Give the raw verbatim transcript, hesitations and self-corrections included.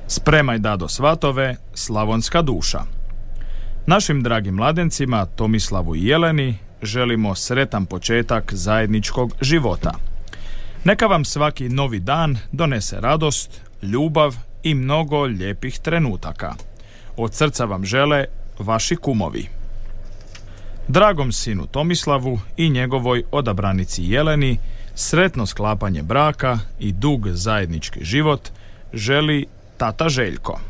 Spremaj dado svatove, slavonska duša. Našim dragim mladencima, Tomislavu i Jeleni, želimo sretan početak zajedničkog života. Neka vam svaki novi dan donese radost, ljubav i mnogo lijepih trenutaka. Od srca vam žele vaši kumovi. Dragom sinu Tomislavu i njegovoj odabranici Jeleni sretno sklapanje braka i dug zajednički život želi tata Željko.